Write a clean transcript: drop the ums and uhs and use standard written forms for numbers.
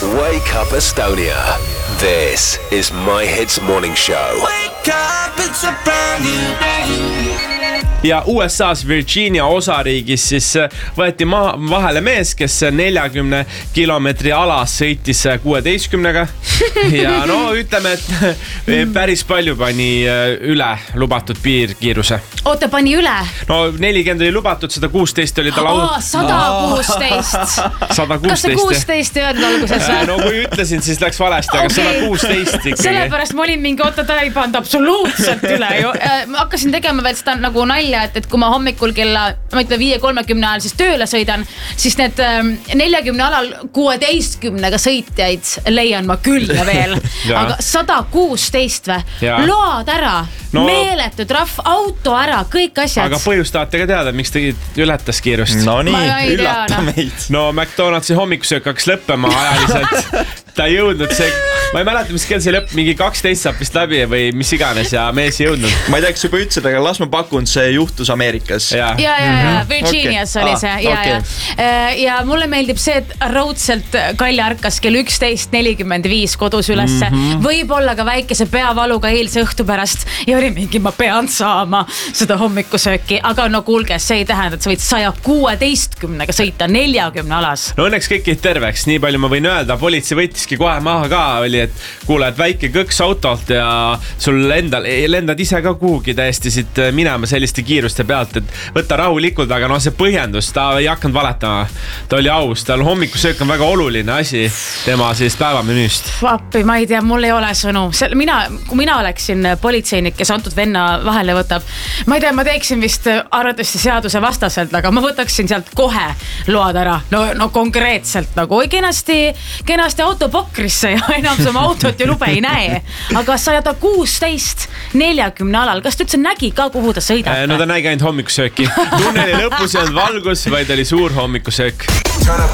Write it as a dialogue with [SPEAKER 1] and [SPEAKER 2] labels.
[SPEAKER 1] Wake Up Estonia. This is My Hits Morning Show.
[SPEAKER 2] Wake up, it's a brand new day.
[SPEAKER 3] Ja USA's Virginia osariigis siis võeti vahele mees, kes 40 kilomeetri alas sõitis 16-ga. Ja no ütleme, et päris palju pani üle lubatud piirkiiruse.
[SPEAKER 4] Oota, pani üle?
[SPEAKER 3] No 40 oli lubatud, 116 oli tal auto.
[SPEAKER 4] 116.
[SPEAKER 3] 116.
[SPEAKER 4] Kas see 16 ei öelnud alguses?
[SPEAKER 3] No kui ütlesin, siis läks valesti, aga 116 ikkagi.
[SPEAKER 4] Sellepärast ma olin mingi, oota, ta ei pannud absoluutselt üle. Ma hakkasin tegema veel seda nagu nalja, et kui ma hommikul kella 5:30 ajal siis tööle sõidan, siis need 40 alal 16-ga sõitjaid leian ma küll ja veel. Aga 116 või? Load ära, meeletu trahv, auto ära, kõik asjad.
[SPEAKER 3] Aga põhjust tahate ka teada, miks tegid ületas kiirust?
[SPEAKER 5] No nii, üllata meid.
[SPEAKER 3] No McDonaldsi hommikusöök hakkas lõppema ajaliselt. Ta ei jõudnud see, ma ei mäleta, mis kell see lõpp, mingi 12 saab vist läbi või mis iganes ja mees ei jõudnud.
[SPEAKER 5] Ma ei tea, kas juba ütlesid, aga las ma pakun, see juhtus Ameerikas.
[SPEAKER 4] Ja, Virginias oli see. Ja mulle meeldib see, et raudselt Kalja ärkas kell 11:45 kodus ülesse. Võib-olla ka väikese peavaluga eilse õhtu pärast ja oli mingi, ma pean saama seda hommikusööki. Aga no kuulge, see ei tähenda, et sa võid 116-ga sõita 40 alas.
[SPEAKER 3] No õnneks kõik jäid terveks, nii palju ma võin öelda. Politsei võttiski kohe maha ka, oli, et kuule, et väike kõks autolt ja sul lendad ise ka kuhugi täiesti siit minema selliste kiiruste pealt, et võtta rahulikult, aga no see põhjendus, ta ei hakanud valetama. Ta oli aus, tal hommikusöök on väga oluline asi tema sellist päevamenüüst.
[SPEAKER 4] Appi, ma ei tea, mul ei ole sõnu. Kui mina oleksin politseinik, kes antud venna vahele võtab, ma ei tea, ma teeksin vist arvatavasti seaduse vastaselt, aga ma võtaksin sealt kohe load ära. No konkreetselt nagu kenasti autopokrisse ja enam sama autot ja lube ei näe. Aga 116 40 alal, kas ta üldse nägi ka, kuhu ta sõidab?
[SPEAKER 3] No ta nägi ainult hommikusööki. Tunneli lõpus ei olnud valgus, vaid oli suur hommikusöök.